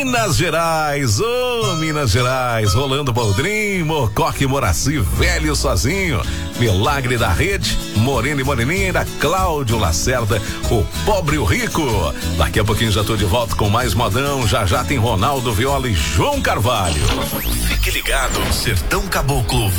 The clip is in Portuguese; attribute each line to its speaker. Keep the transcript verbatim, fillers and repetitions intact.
Speaker 1: Minas Gerais, ô oh, Minas Gerais, Rolando Boldrin, Mocoque Moraci, velho sozinho, Milagre da Rede, Moreno e Moreninha, ainda Cláudio Lacerda, o Pobre e o Rico. Daqui a pouquinho já tô de volta com mais modão, já já tem Ronaldo Viola e João Carvalho.
Speaker 2: Fique ligado, Sertão Caboclo